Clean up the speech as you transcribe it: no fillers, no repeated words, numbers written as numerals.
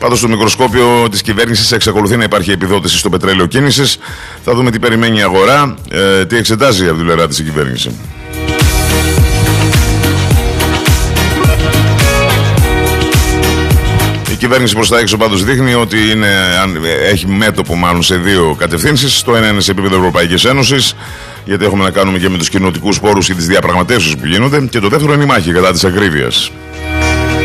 Πάντως στο μικροσκόπιο της κυβέρνησης εξακολουθεί να υπάρχει επιδότηση στο πετρέλαιο κίνησης. Θα δούμε τι περιμένει η αγορά, τι εξετάζει η Αβδουλεράτης η κυβέρνηση. Η κυβέρνηση προς τα έξω πάντως δείχνει ότι έχει μέτωπο μάλλον σε δύο κατευθύνσεις. Το ένα είναι σε επίπεδο Ευρωπαϊκής Ένωσης, γιατί έχουμε να κάνουμε και με τους κοινοτικούς πόρους και τις διαπραγματεύσεις που γίνονται. Και το δεύτερο είναι η μάχη κατά της ακρίβειας.